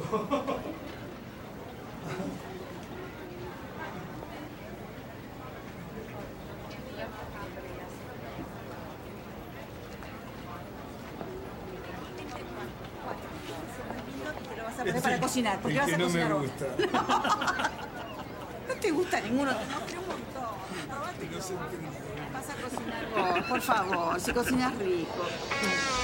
Para cocinar, porque vas a cocinar. No me gusta. No te gusta ninguno. No, pero un montón. Vas a cocinar vos, por favor, si cocinas rico.